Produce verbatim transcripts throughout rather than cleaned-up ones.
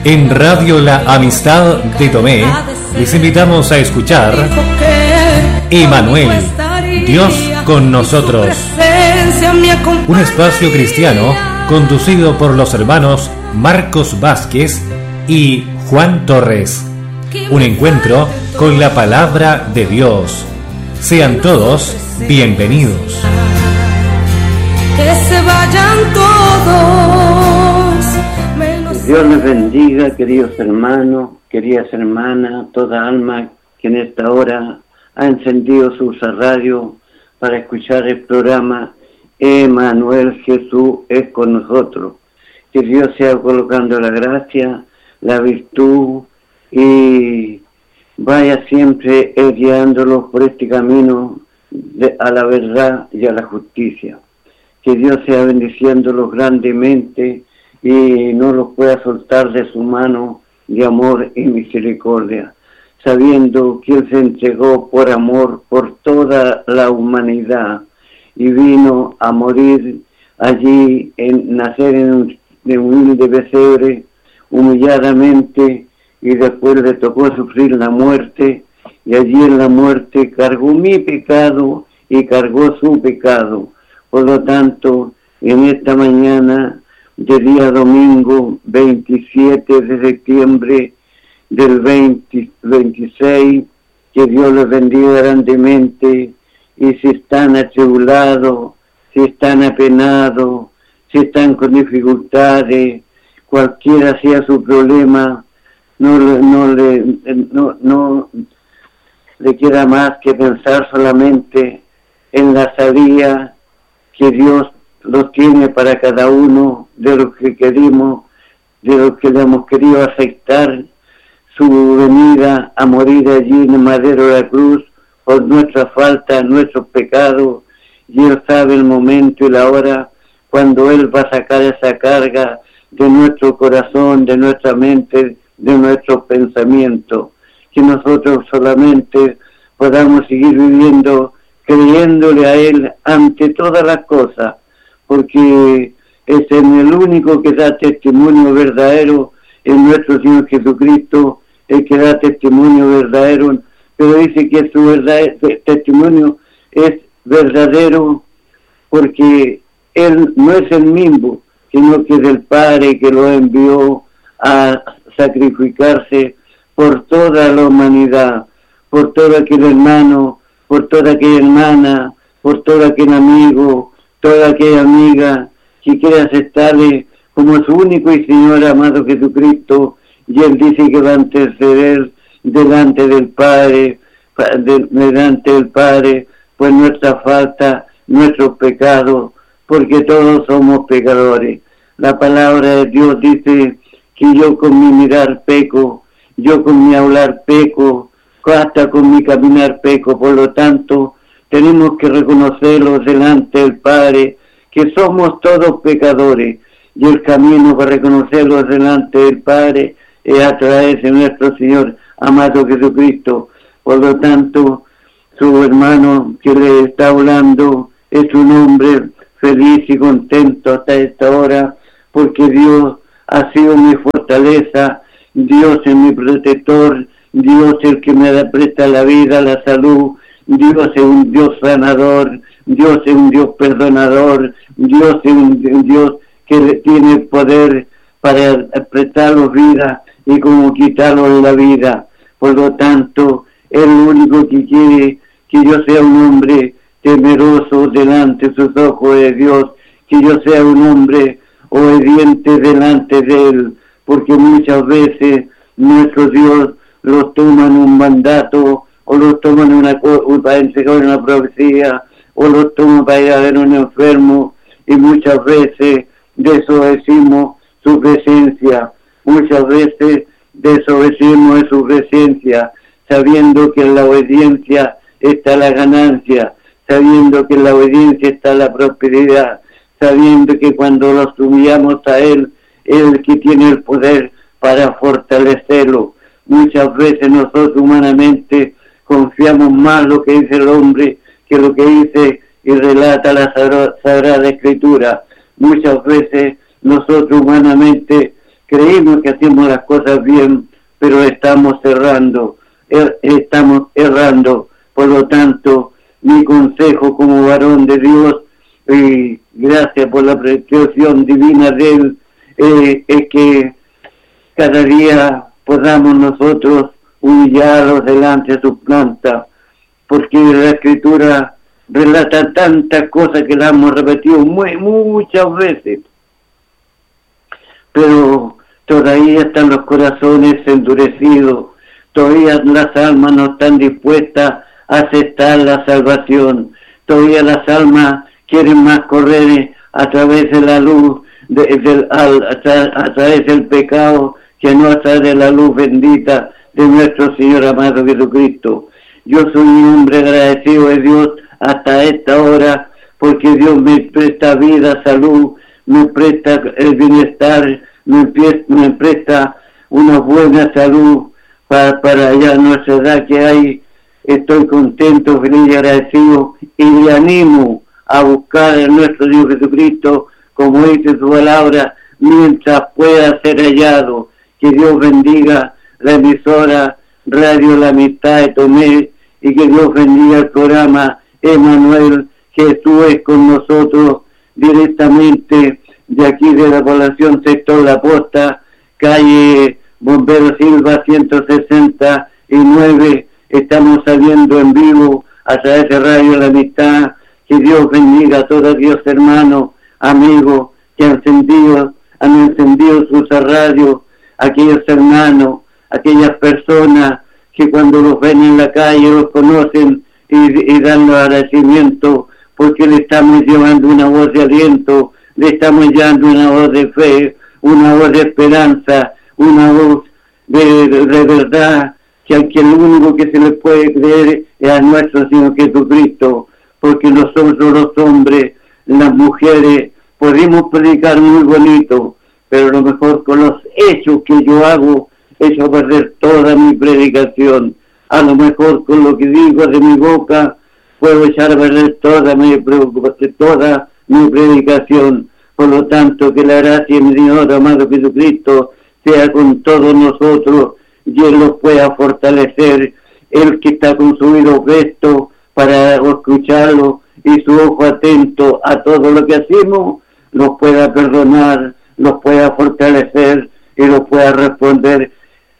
En Radio La Amistad de Tomé les invitamos a escuchar Emanuel, Dios con nosotros. Un espacio cristiano conducido por los hermanos Marcos Vázquez y Juan Torres. Un encuentro con la palabra de Dios. Sean todos bienvenidos. Que se vayan todos. Dios les bendiga, queridos hermanos, queridas hermanas, toda alma que en esta hora ha encendido su radio para escuchar el programa Emanuel, Jesús es con nosotros. Que Dios sea colocando la gracia, la virtud y vaya siempre guiándolos por este camino de, a la verdad y a la justicia. Que Dios sea bendiciéndolos grandemente y no los pueda soltar de su mano de amor y misericordia, sabiendo que Él se entregó por amor por toda la humanidad y vino a morir allí, en nacer en un de humilde pesebre, humilladamente, y después le tocó sufrir la muerte, y allí en la muerte cargó mi pecado y cargó su pecado. Por lo tanto, en esta mañana de día domingo veintisiete de septiembre del veinte, veintiséis, que Dios les bendiga grandemente, y si están atribulados, si están apenados, si están con dificultades, cualquiera sea su problema, no, no, le, no, no le queda más que pensar solamente en la salida que Dios los tiene para cada uno de los que queremos, de los que le hemos querido aceptar su venida a morir allí en el madero de la cruz por nuestra falta, nuestros pecados, y Él sabe el momento y la hora cuando Él va a sacar esa carga de nuestro corazón, de nuestra mente, de nuestros pensamientos, que nosotros solamente podamos seguir viviendo creyéndole a Él ante todas las cosas, porque es en el único que da testimonio verdadero, en nuestro Señor Jesucristo, el que da testimonio verdadero, pero dice que su verdad, testimonio es verdadero porque Él no es el mismo, sino que es el Padre que lo envió a sacrificarse por toda la humanidad, por todo aquel hermano, por toda aquella hermana, por todo aquel amigo, toda aquella amiga que quiere aceptarle como su único y Señor amado Jesucristo, y Él dice que va a interceder delante del Padre, de, delante del Padre, por nuestra falta, nuestros pecados, porque todos somos pecadores. La palabra de Dios dice que yo con mi mirar peco, yo con mi hablar peco, hasta con mi caminar peco. Por lo tanto, tenemos que reconocerlo delante del Padre, que somos todos pecadores, y el camino para reconocerlo delante del Padre es a través de nuestro Señor amado Jesucristo. Por lo tanto, su hermano que le está hablando es un hombre feliz y contento hasta esta hora, porque Dios ha sido mi fortaleza, Dios es mi protector, Dios es el que me da, presta la vida, la salud, Dios es un Dios sanador, Dios es un Dios perdonador, Dios es un, un Dios que tiene el poder para prestarnos vida y como quitarnos la vida. Por lo tanto, es lo único que quiere, que yo sea un hombre temeroso delante de sus ojos de Dios, que yo sea un hombre obediente delante de Él, porque muchas veces nuestro Dios los toma en un mandato, o los toma en una, para entregar una profecía, o los toma para ir a ver a un enfermo, y muchas veces desobedecimos su presencia, muchas veces desobedecimos de su presencia, sabiendo que en la obediencia está la ganancia, sabiendo que en la obediencia está la prosperidad, sabiendo que cuando los humillamos a Él, Él es el que tiene el poder para fortalecerlo. Muchas veces nosotros humanamente confiamos más lo que dice el hombre que lo que dice y relata la Sagrada Escritura. Muchas veces nosotros humanamente creemos que hacemos las cosas bien, pero estamos errando, er, estamos errando. Por lo tanto, mi consejo como varón de Dios, y gracias por la precaución divina de Él, eh, es que cada día podamos nosotros humillarlos delante de su planta, porque la Escritura relata tantas cosas que la hemos repetido muy, muchas veces, pero todavía están los corazones endurecidos, todavía las almas no están dispuestas a aceptar la salvación, todavía las almas quieren más correr a través de la luz, de, de, a, a, a través del pecado, que no a través de la luz bendita de nuestro Señor amado Jesucristo. Yo soy un hombre agradecido de Dios hasta esta hora, porque Dios me presta vida, salud, me presta el bienestar, me, me presta una buena salud para, para ya nuestra edad que hay. Estoy contento, feliz y agradecido, y le animo a buscar a nuestro Dios Jesucristo, como dice su palabra, mientras pueda ser hallado. Que Dios bendiga la emisora Radio La Amistad de Tomé, y que Dios bendiga el programa Emanuel, Jesús es con nosotros, directamente de aquí de la población Sector La Posta, calle Bombero Silva ciento sesenta y nueve. Estamos saliendo en vivo a través de Radio La Amistad. Que Dios bendiga a todos Dios hermanos, amigos que han encendido, han encendido sus radios, aquellos hermanos, aquellas personas que cuando los ven en la calle los conocen y, y dan los agradecimientos, porque le estamos llevando una voz de aliento, le estamos llevando una voz de fe, una voz de esperanza, una voz de, de, de verdad, que aunque lo único que se le puede creer es a nuestro Señor Jesucristo, porque nosotros los hombres, las mujeres, podemos predicar muy bonito, pero a lo mejor con los hechos que yo hago, echo a perder toda mi predicación. A lo mejor con lo que digo de mi boca, puedo echar a perder toda mi preocupación, toda mi predicación. Por lo tanto, que la gracia de mi Señor amado Jesucristo sea con todos nosotros, y Él los pueda fortalecer, Él que está con su oído presto para escucharlo, y su ojo atento a todo lo que hacemos, los pueda perdonar, los pueda fortalecer y los pueda responder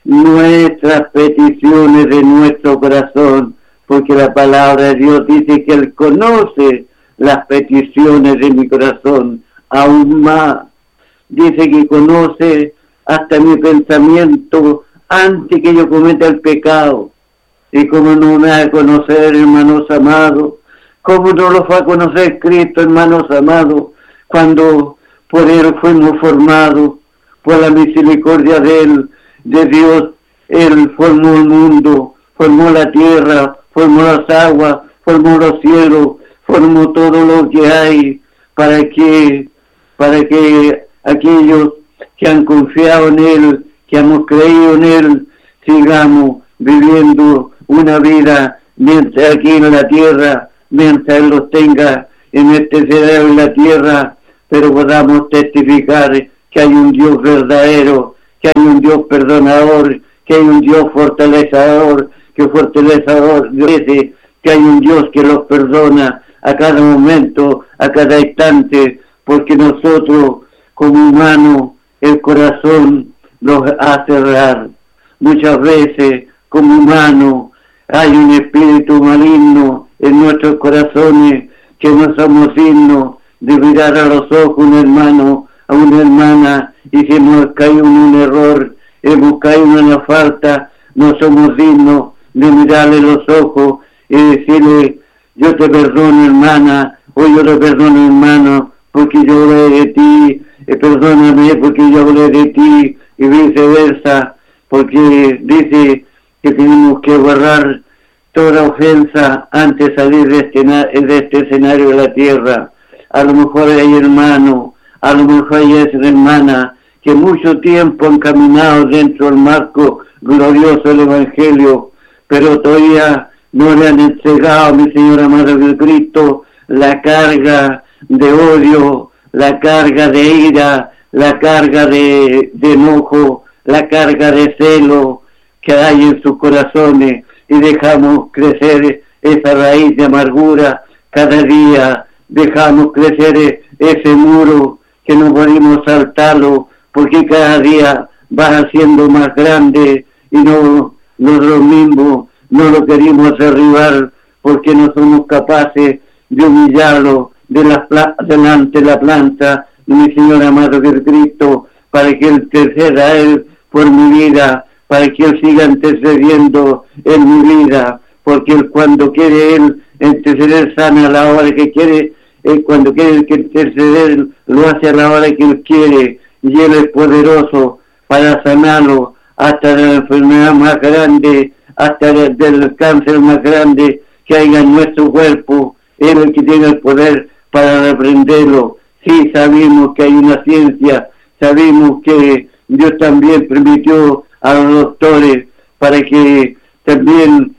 nuestras peticiones de nuestro corazón, porque la palabra de Dios dice que Él conoce las peticiones de mi corazón, aún más, dice que conoce hasta mi pensamiento antes que yo cometa el pecado. Y como no me va a conocer, hermanos amados, como no los va a conocer Cristo, hermanos amados, cuando por Él fuimos formados, por la misericordia de Él, de Dios. Él formó el mundo, formó la tierra, formó las aguas, formó los cielos, formó todo lo que hay, para que, para que aquellos que han confiado en Él, que hemos creído en Él, sigamos viviendo una vida mientras aquí en la tierra, mientras Él los tenga en este cerebro en la tierra, pero podamos testificar que hay un Dios verdadero, que hay un Dios perdonador, que hay un Dios fortalecedor, que fortalecedor dice que hay un Dios que los perdona a cada momento, a cada instante, porque nosotros como humanos el corazón nos hace errar. Muchas veces como humanos hay un espíritu maligno en nuestros corazones que no somos dignos de mirar a los ojos a un hermano, a una hermana, y si hemos caído en un error, hemos caído en una falta, no somos dignos de mirarle los ojos y decirle: yo te perdono, hermana, o yo te perdono, hermano, porque yo hablé de ti, eh, perdóname porque yo hablé de ti, y viceversa, porque dice que tenemos que borrar toda ofensa antes de salir de este, de este escenario de la tierra. A lo mejor hay hermanos, a lo mejor hay hermanas que mucho tiempo han caminado dentro del marco glorioso del Evangelio, pero todavía no le han entregado a mi Señor amado Jesucristo la carga de odio, la carga de ira, la carga de, de enojo, la carga de celo que hay en sus corazones, y dejamos crecer esa raíz de amargura cada día, dejamos crecer ese muro que no podemos saltarlo, porque cada día va haciendo más grande, y no nosotros mismos no lo queremos derribar, porque no somos capaces de humillarlo de la, delante de la planta de mi Señor amado Jesucristo, para que Él interceda a Él por mi vida, para que Él siga intercediendo en mi vida, porque Él, cuando quiere Él interceder, sana a la hora que quiere. Él, cuando quiere que interceder, lo hace a la hora que Él quiere, y Él es poderoso para sanarlo hasta de la enfermedad más grande, hasta de, del cáncer más grande que haya en nuestro cuerpo. Él es el que tiene el poder para reprenderlo. Sí, sabemos que hay una ciencia, sabemos que Dios también permitió a los doctores para que también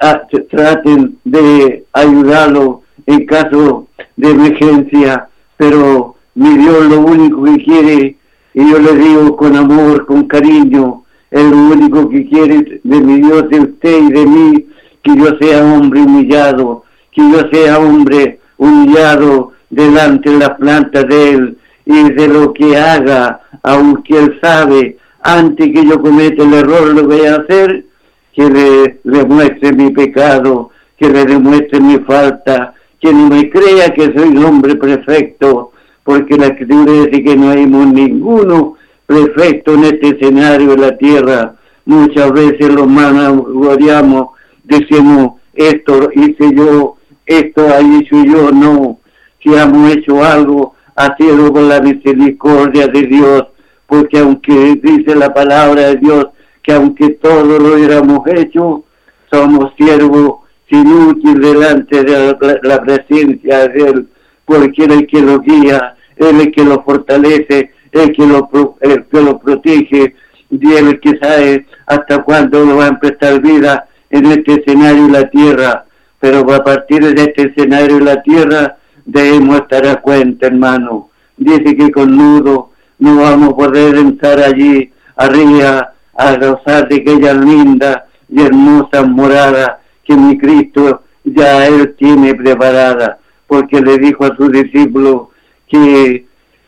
traten de ayudarlo en caso de emergencia, pero mi Dios lo único que quiere, y yo le digo con amor, con cariño, es lo único que quiere de mi Dios, de usted y de mí, que yo sea hombre humillado, que yo sea hombre humillado delante de la planta de Él, y de lo que haga, aunque Él sabe, antes que yo cometa el error lo voy a hacer, que le, le muestre mi pecado, que le demuestre mi falta, que no me crea que soy un hombre perfecto, porque la Escritura dice que no hay ninguno perfecto en este escenario de la tierra. Muchas veces los vanagloriamos, decimos, esto hice yo, esto ha hecho yo. No, si hemos hecho algo, ha sido por la misericordia de Dios, porque aunque dice la palabra de Dios, que aunque todo lo hubiéramos hecho, somos siervos inútiles delante de la, la presencia de Él, porque Él es el que lo guía, Él es el que lo fortalece, el que lo, el que lo protege, y Él es el que sabe hasta cuándo lo va a emprestar vida en este escenario de la tierra. Pero a partir de este escenario de la tierra debemos estar a cuenta, hermano. Dice que con nudo no vamos a poder entrar allí arriba a gozar de aquella linda y hermosa morada que mi Cristo ya Él tiene preparada, porque le dijo a sus discípulos que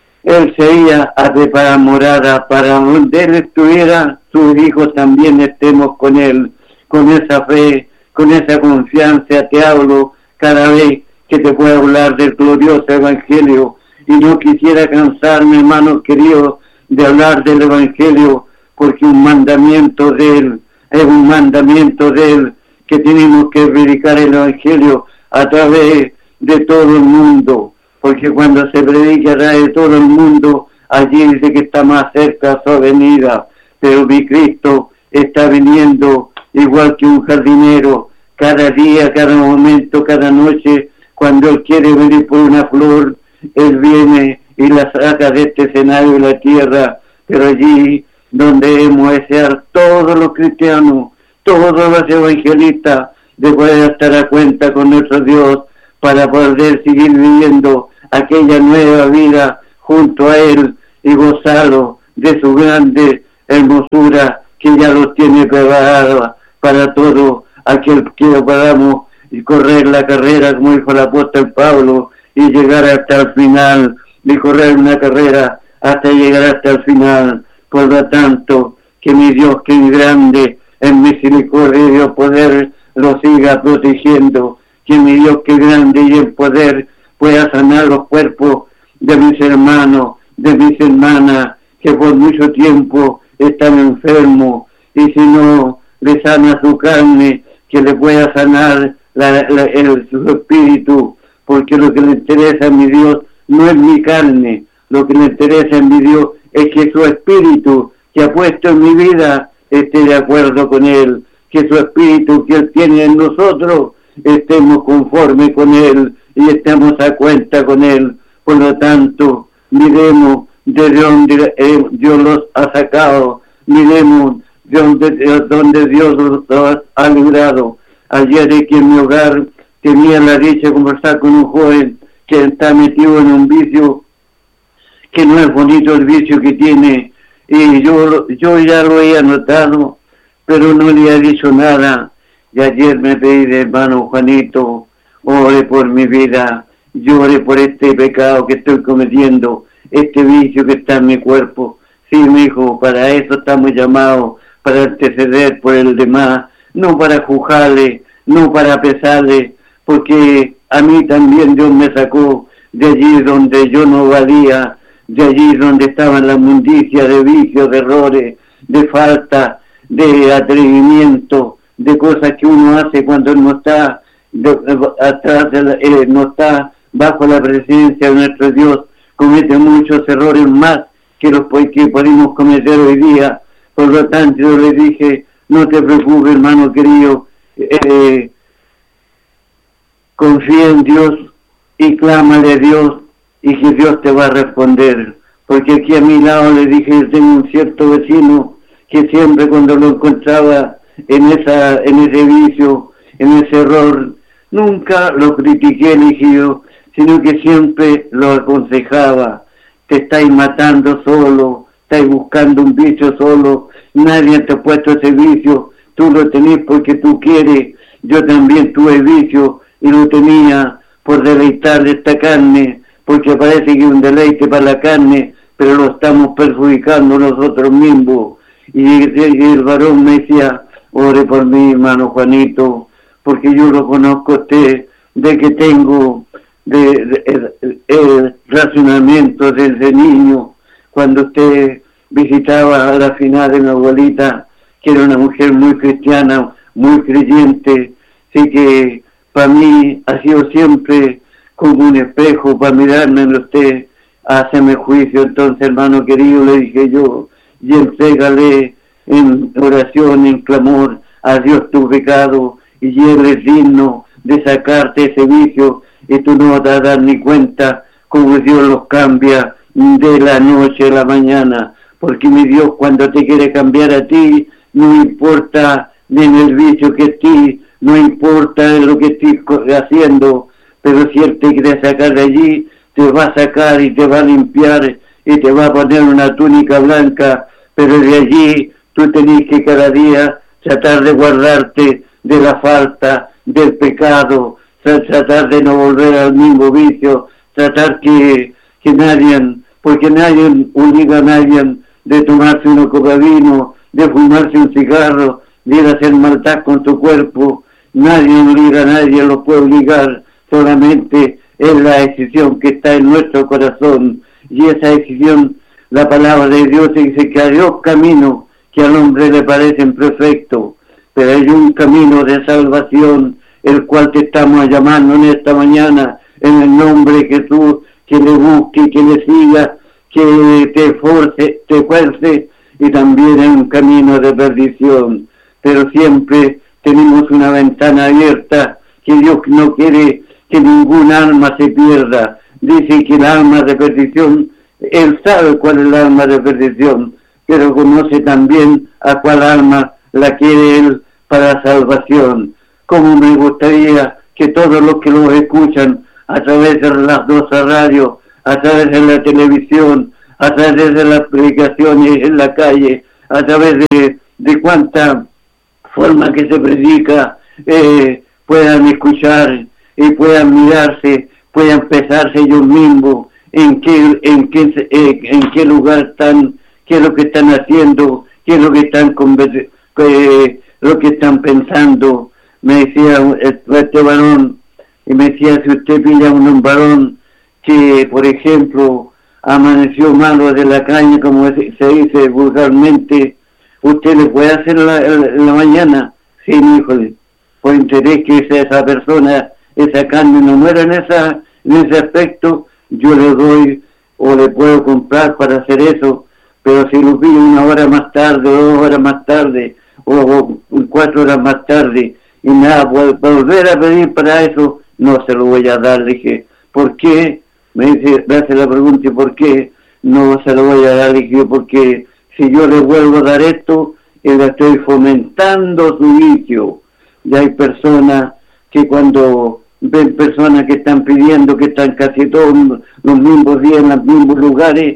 Él se iba a preparar morada para donde Él estuviera, sus hijos también estemos con Él. Con esa fe, con esa confianza te hablo cada vez que te puedo hablar del glorioso Evangelio, y no quisiera cansarme, hermanos queridos, de hablar del Evangelio, porque un mandamiento de Él, es un mandamiento de Él, que tenemos que predicar el Evangelio a través de todo el mundo, porque cuando se predica a través de todo el mundo, allí dice que está más cerca su venida, pero mi Cristo está viniendo igual que un jardinero, cada día, cada momento, cada noche. Cuando Él quiere venir por una flor, Él viene y la saca de este escenario de la tierra, pero allí donde debemos desear todos los cristianos, todos los evangelistas, de poder estar a cuenta con nuestro Dios, para poder seguir viviendo aquella nueva vida junto a Él y gozarlo de su grande hermosura que ya los tiene preparada para todo aquel que podamos correr la carrera, como dijo el apóstol Pablo, y llegar hasta el final, y correr una carrera hasta llegar hasta el final. Por lo tanto, que mi Dios, que es grande en misericordia y Dios poder, lo siga protegiendo, que mi Dios, que es grande y en poder, pueda sanar los cuerpos de mis hermanos, de mis hermanas, que por mucho tiempo están enfermos, y si no le sana su carne, que le pueda sanar la, la, el, su espíritu, porque lo que le interesa a mi Dios no es mi carne, lo que le interesa a mi Dios es que su espíritu que ha puesto en mi vida esté de acuerdo con Él, que su espíritu que Él tiene en nosotros estemos conformes con Él y estemos a cuenta con Él. Por lo tanto, miremos de donde eh, Dios los ha sacado, miremos de donde, de donde Dios los ha librado. Ayer aquí en mi hogar tenía la dicha de conversar con un joven que está metido en un vicio que no es bonito el vicio que tiene, y yo, yo ya lo he anotado, pero no le he dicho nada. Y ayer me pedí de hermano Juanito, ore por mi vida, llore por este pecado que estoy cometiendo, este vicio que está en mi cuerpo. Sí, mi hijo, para eso estamos llamados, para interceder por el demás, no para juzgarle, no para pesarle, porque a mí también Dios me sacó de allí donde yo no valía, de allí donde estaba la inmundicia de vicios, de errores, de falta, de atrevimiento, de cosas que uno hace cuando no está de, atrás, de la, eh, no está bajo la presencia de nuestro Dios, comete muchos errores más que los que podemos cometer hoy día. Por lo tanto, yo le dije, no te preocupes, hermano querido, eh, confía en Dios y clámale a Dios, y que Dios te va a responder. Porque aquí a mi lado le dije, tengo un cierto vecino que siempre cuando lo encontraba en esa en ese vicio, en ese error, nunca lo critiqué, le dije yo, sino que siempre lo aconsejaba. Te estáis matando solo, estáis buscando un vicio solo, nadie te ha puesto ese vicio, tú lo tenés porque tú quieres. Yo también tuve vicio y lo tenía por deleitar esta carne, porque parece que es un deleite para la carne, pero lo estamos perjudicando nosotros mismos. Y, y el varón me decía, ore por mí, hermano Juanito, porque yo lo conozco a usted, de que tengo de, de, de, el razonamiento desde niño, cuando usted visitaba a la final de mi abuelita, que era una mujer muy cristiana, muy creyente, así que para mí ha sido siempre como un espejo para mirarme en usted, háceme juicio. Entonces, hermano querido, le dije yo, y entrégale en oración, en clamor a Dios tu pecado, y Él es digno de sacarte ese vicio, y tú no te vas a dar ni cuenta cómo Dios los cambia de la noche a la mañana, porque mi Dios cuando te quiere cambiar a ti, no importa ni en el vicio que estés, no importa en lo que estés haciendo, pero si Él te quiere sacar de allí, te va a sacar y te va a limpiar y te va a poner una túnica blanca, pero de allí tú tenés que cada día tratar de guardarte de la falta, del pecado, tratar de no volver al mismo vicio, tratar que, que nadie, porque nadie obliga a nadie de tomarse una copa de vino, de fumarse un cigarro, de ir a hacer maldad con tu cuerpo. Nadie obliga a nadie, lo puede obligar, solamente es la decisión que está en nuestro corazón, y esa decisión, la palabra de Dios dice que hay dos caminos que al hombre le parecen perfectos, pero hay un camino de salvación, el cual te estamos llamando en esta mañana, en el nombre de Jesús, que le busque, que le siga, que te force, te fuerce, y también hay un camino de perdición, pero siempre tenemos una ventana abierta, que Dios no quiere que ningún alma se pierda. Dice que el alma de perdición, Él sabe cuál es el alma de perdición, pero conoce también a cuál alma la quiere Él para salvación. Como me gustaría que todos los que los escuchan a través de las dos radios, a través de la televisión, a través de las predicaciones en la calle, a través de, de cuánta forma que se predica, eh, puedan escuchar y puedan mirarse, puedan pesarse ellos mismos en qué en qué eh, en qué lugar están, qué es lo que están haciendo, qué es lo que están eh, lo que están pensando. Me decía este varón, y me decía, si usted pilla a un varón que, por ejemplo, amaneció malo de la caña, como se dice vulgarmente, usted le puede hacer la, la mañana, sí, mi hijo, por interés que esa persona, esa carne no muera en esa en ese aspecto, yo le doy o le puedo comprar para hacer eso, pero si lo pido una hora más tarde, dos horas más tarde, o, o cuatro horas más tarde, y nada, puedo volver a pedir para eso, no se lo voy a dar. Dije, ¿por qué? Me dice, me hace la pregunta, ¿y por qué no se lo voy a dar? Dije, porque si yo le vuelvo a dar esto, le estoy fomentando su vicio. Y hay personas que cuando ven personas que están pidiendo, que están casi todos los mismos días en los mismos lugares,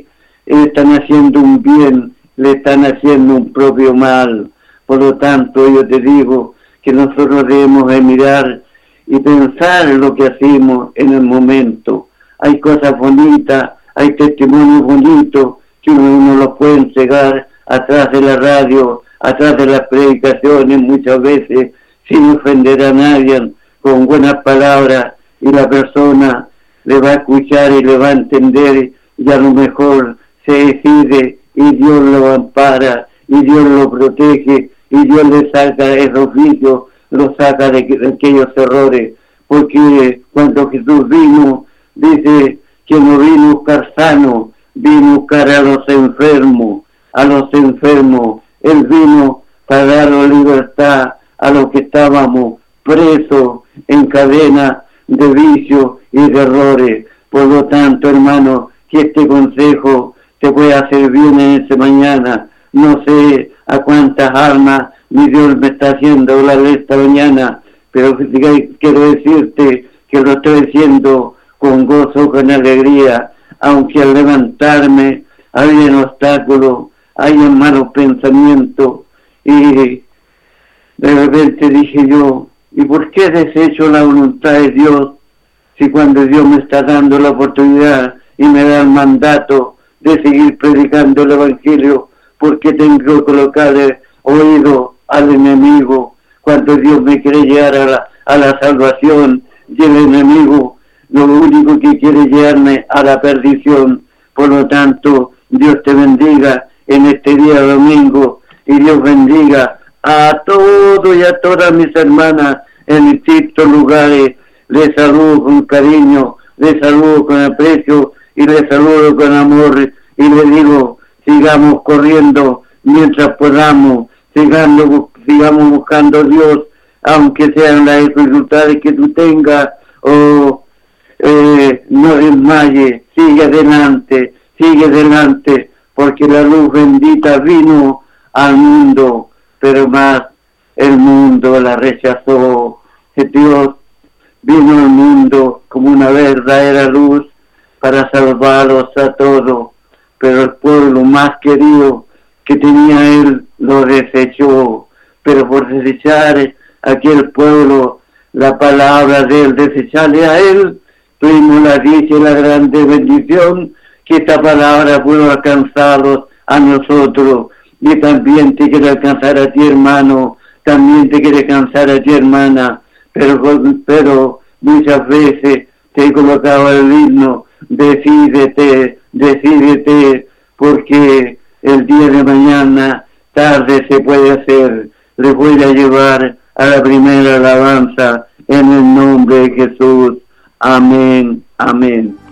le están haciendo un bien, le están haciendo un propio mal. Por lo tanto, yo te digo que nosotros debemos de mirar y pensar en lo que hacemos en el momento. Hay cosas bonitas, hay testimonios bonitos que uno, uno los puede entregar atrás de la radio, atrás de las predicaciones, muchas veces sin ofender a nadie, con buenas palabras, y la persona le va a escuchar y le va a entender, y a lo mejor se decide y Dios lo ampara y Dios lo protege y Dios le saca esos vicios, lo saca de, de aquellos errores, porque cuando Jesús vino, dice que no vino a buscar sano, vino a buscar a los enfermos, a los enfermos. Él vino para dar libertad a los que estábamos presos en cadena de vicios y de errores. Por lo tanto, hermano, que este consejo te pueda hacer bien en esta mañana. No sé a cuántas almas mi Dios me está haciendo hablar esta mañana, pero quiero decirte que lo estoy haciendo con gozo, con alegría, aunque al levantarme hay obstáculos, hay malos pensamientos, y de repente dije yo, ¿y por qué desecho la voluntad de Dios si cuando Dios me está dando la oportunidad y me da el mandato de seguir predicando el Evangelio? ¿Por qué tengo que colocarle oído al enemigo cuando Dios me quiere llevar a la, a la salvación, y el enemigo lo único que quiere llevarme a la perdición? Por lo tanto, Dios te bendiga en este día domingo, y Dios bendiga a todos y a todas mis hermanas en distintos lugares. Les saludo con cariño, les saludo con aprecio y les saludo con amor, y les digo, sigamos corriendo mientras podamos, sigamos, sigamos buscando a Dios, aunque sean las dificultades que tú tengas, o eh, no desmayes, sigue adelante, sigue adelante, porque la luz bendita vino al mundo, pero más el mundo la rechazó. Dios vino al mundo como una verdadera luz para salvarlos a todos, pero el pueblo más querido que tenía él lo desechó. Pero por desechar a aquel pueblo la palabra de él, desecharle a él, tuvimos la dicha y la grande bendición que esta palabra pudo alcanzarlos a nosotros. Y también te quiere alcanzar a ti, hermano, también te quiere alcanzar a ti, hermana, pero, pero muchas veces te he colocado el himno, decídete, decídete, porque el día de mañana tarde se puede hacer. Les voy a llevar a la primera alabanza en el nombre de Jesús. Amén, amén.